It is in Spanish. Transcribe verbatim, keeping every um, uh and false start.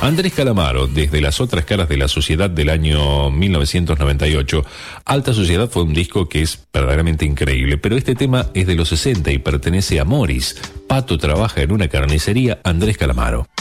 Andrés Calamaro, desde Las otras caras de la sociedad del año mil novecientos noventa y ocho. Alta Sociedad fue un disco que es verdaderamente increíble, pero este tema es de los sesenta y pertenece a Morris. Pato trabaja en una carnicería, Andrés Calamaro.